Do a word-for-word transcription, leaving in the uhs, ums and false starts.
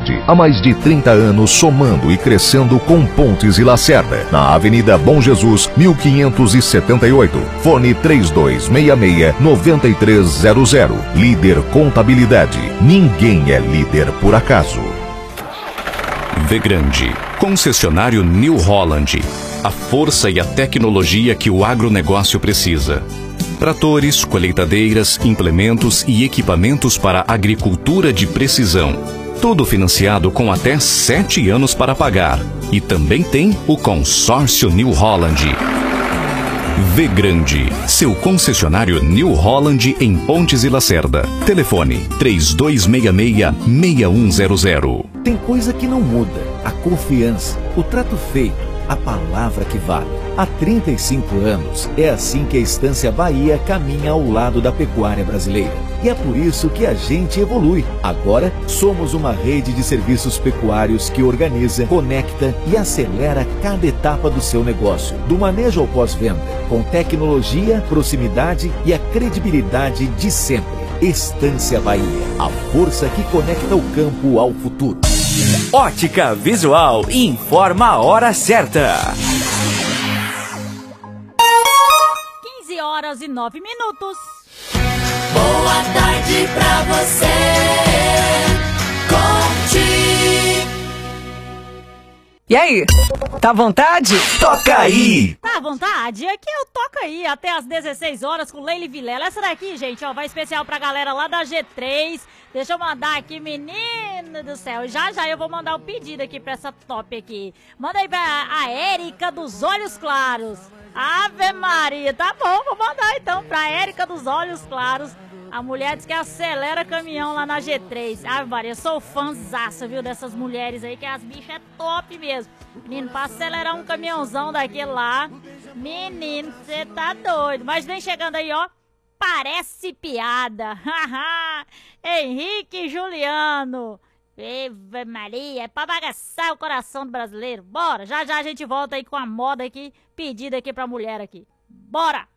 Mobilidade. Há mais de trinta anos somando e crescendo com Pontes e Lacerda. Na Avenida Bom Jesus, mil quinhentos e setenta e oito. Fone três dois seis seis, nove três zero zero. Líder Contabilidade. Ninguém é líder por acaso. Vegrande, concessionário New Holland. A força e a tecnologia que o agronegócio precisa. Tratores, colheitadeiras, implementos e equipamentos para agricultura de precisão. Tudo financiado com até sete anos para pagar. E também tem o consórcio New Holland. Vegrande, seu concessionário New Holland em Pontes e Lacerda. Telefone três dois seis seis, seis um zero zero. Tem coisa que não muda: a confiança, o trato feito, a palavra que vale. Há trinta e cinco anos, é assim que a Estância Bahia caminha ao lado da pecuária brasileira. E é por isso que a gente evolui. Agora, somos uma rede de serviços pecuários que organiza, conecta e acelera cada etapa do seu negócio. Do manejo ao pós-venda, com tecnologia, proximidade e a credibilidade de sempre. Estância Bahia, a força que conecta o campo ao futuro. Ótica Visual informa a hora certa. quinze horas e nove minutos. Boa tarde pra você. Conte. E aí, tá à vontade? Toca aí! Tá à vontade? Aqui eu toco aí até às dezesseis horas com Leile Vilela. Essa daqui, gente, ó, vai especial pra galera lá da G três. Deixa eu mandar aqui, menino do céu. Já já eu vou mandar o pedido aqui pra essa top aqui. Manda aí pra a Érica dos Olhos Claros. Ave Maria, tá bom, vou mandar então pra Érica dos Olhos Claros. A mulher diz que acelera caminhão lá na G três. Ave Maria, eu sou fãzaça, viu, dessas mulheres aí, que as bichas é top mesmo. Menino, pra acelerar um caminhãozão daquele lá, menino, você tá doido. Mas vem chegando aí, ó, parece piada. Henrique e Juliano. Ave Maria, é pra bagaçar o coração do brasileiro. Bora, já já a gente volta aí com a moda aqui, pedida aqui pra mulher aqui. Bora!